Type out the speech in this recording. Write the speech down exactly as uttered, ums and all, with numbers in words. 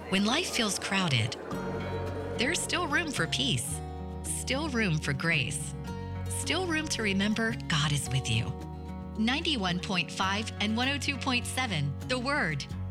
When life feels crowded, there's still room for peace, still room for grace, still room to remember God is with you. ninety-one point five and one oh two point seven, The Word.